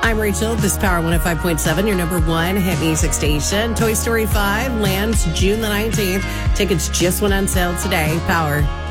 I'm Rachel. This is Power 105.7, your number one hit music station. Toy Story 5 lands June the 19th. Tickets just went on sale today. Power.